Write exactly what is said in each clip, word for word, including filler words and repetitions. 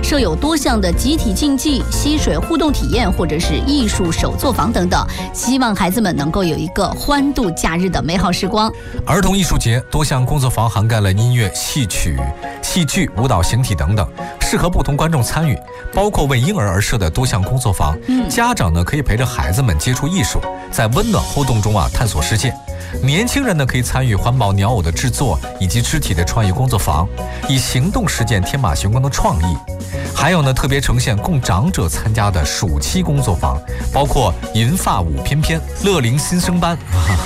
设有多项的集体竞技、溪水互动体验或者是艺术手作坊等等，希望孩子们能够有一个欢度假日的美好时光。 儿童艺术节多项工作坊涵盖了音乐、戏曲、戏剧、舞蹈、形体等等，适合不同观众参与，包括为婴儿而设的多项工作坊。嗯，家长呢可以陪着孩子们接触艺术，在温暖互动中啊探索世界。年轻人呢可以参与环保鸟偶的制作以及肢体的创意工作坊，以行动实践天马行空的创意。还有呢特别呈现供长者参加的暑期工作坊，包括银发舞翩翩、乐龄新生班。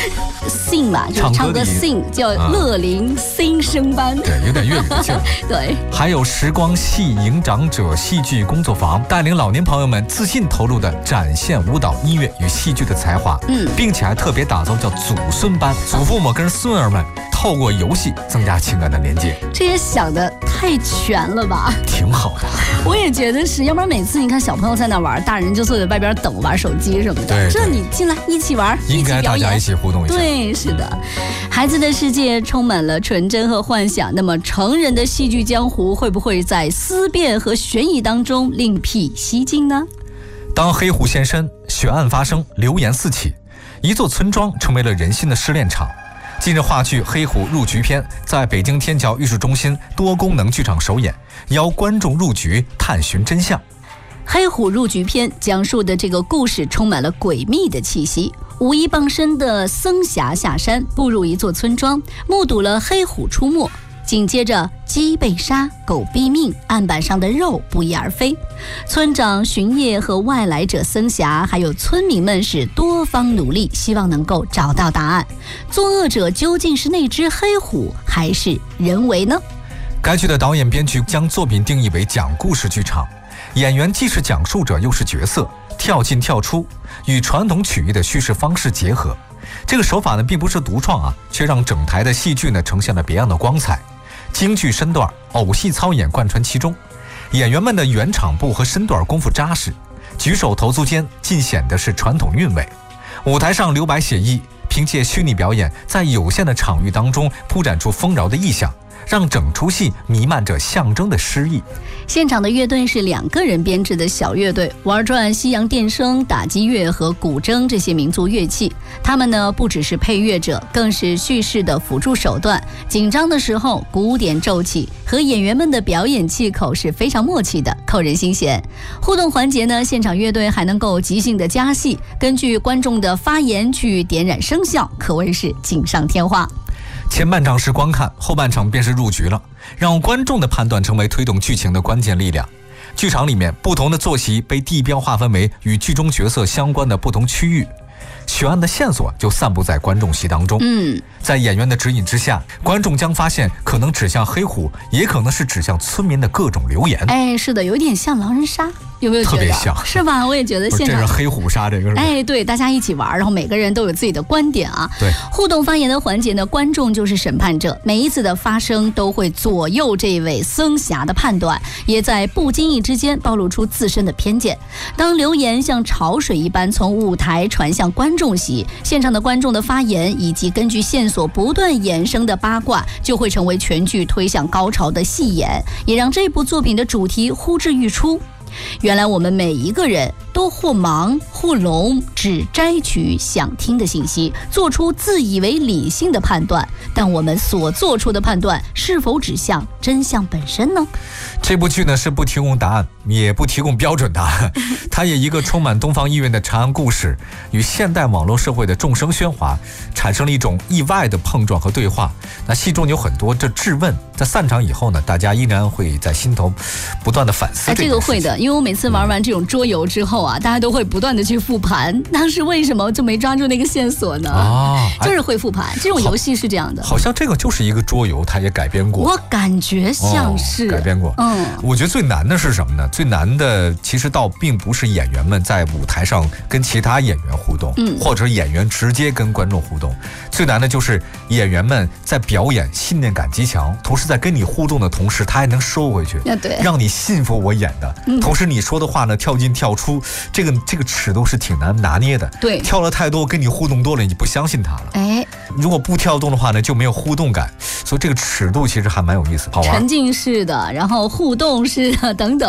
sing 嘛，就是唱歌 sing 叫乐龄新生班， 对，有点粤语劲。 对， 还有时光戏影长者戏剧工作坊，带领老年朋友们自信投入的展现舞蹈、音乐与戏剧的才华。嗯，并且还特别打造叫祖孙班，祖父母跟孙儿们透过游戏增加情感的连接。 这也想得太全了吧？ 挺好的， 我也觉得是，要不然每次你看小朋友在那玩，大人就坐在外边等玩手机什么的。 对， 这你进来一起玩， 应该大家一起互动一下。 对，是的，孩子的世界充满了纯真和幻想。那么成人的戏剧江湖会不会在思辨和悬疑当中另辟蹊径呢？ 当黑虎现身，血案发生，流言四起，一座村庄成为了人心的试炼场。近日话剧《黑虎入局篇》在北京天桥艺术中心多功能剧场首演，邀观众入局探寻真相。 黑虎入局篇讲述的这个故事充满了诡秘的气息。武艺傍身的僧侠下山，步入一座村庄，目睹了黑虎出没。紧接着鸡被杀，狗毙命，案板上的肉不翼而飞。村长巡夜和外来者僧侠还有村民们是多方努力，希望能够找到答案。作恶者究竟是那只黑虎还是人为呢？ 该剧的导演编剧将作品定义为讲故事剧场，演员既是讲述者又是角色，跳进跳出，与传统曲艺的叙事方式结合。这个手法呢并不是独创啊，却让整台的戏剧呢呈现了别样的光彩。京剧身段、偶戏操演贯穿其中，演员们的圆场步和身段功夫扎实，举手投足间尽显的是传统韵味。舞台上留白写意，凭借虚拟表演，在有限的场域当中铺展出丰饶的意象，让整出戏弥漫着象征的诗意。 现场的乐队是两个人编制的小乐队，玩转西洋电声、打击乐和古筝这些民族乐器。他们呢不只是配乐者，更是叙事的辅助手段。紧张的时候鼓点骤起，和演员们的表演气口是非常默契的，扣人心弦。互动环节呢，现场乐队还能够即兴的加戏，根据观众的发言去点燃声效，可谓是锦上添花。 前半场是观看，后半场便是入局了，让观众的判断成为推动剧情的关键力量。剧场里面不同的坐席被地标划分为与剧中角色相关的不同区域，悬案的线索就散布在观众席当中。嗯，在演员的指引之下，观众将发现可能指向黑虎，也可能是指向村民的各种流言。 哎，是的，有点像狼人杀，有没有觉得？ 特别像， 是吧？我也觉得现场这是黑虎杀，这个是。 哎，对，大家一起玩，然后每个人都有自己的观点啊。 对， 互动发言的环节呢，观众就是审判者，每一次的发声都会左右这位僧侠的判断，也在不经意之间暴露出自身的偏见。当流言像潮水一般从舞台传向观众席，现场的观众的发言以及根据线索不断衍生的八卦，就会成为全剧推向高潮的戏演，也让这部作品的主题呼之欲出。原来我们每一个人都或盲或聋，只摘取想听的信息，做出自以为理性的判断，但我们所做出的判断是否指向真相本身呢？ 这部剧呢是不提供答案，也不提供标准答案，它以一个充满东方意蕴的长安故事与现代网络社会的众生喧哗产生了一种意外的碰撞和对话。那戏中有很多这质问，在散场以后呢，大家依然会在心头不断的反思。 哎，这个会的，因为我每次玩完这种桌游之后啊，大家都会不断的去复盘，当时为什么就没抓住那个线索呢？啊，就是会复盘，这种游戏是这样的。 好像这个就是一个桌游，它也改编过。 我感觉像是、 哦、改编过。嗯，我觉得最难的是什么呢？最难的其实倒并不是演员们在舞台上跟其他演员互动，嗯，或者演员直接跟观众互动，最难的就是演员们在表演信念感极强，同时在跟你互动的同时，他还能收回去， 啊、对， 让你信服我演的。嗯、同时你说的话呢，跳进跳出，这个这个尺度是挺难拿捏的。 对， 跳了太多，跟你互动多了，你不相信他了。 哎， 如果不跳动的话呢，就没有互动感，所以这个尺度其实还蛮有意思，好玩。 沉浸式的，然后互动式的等等。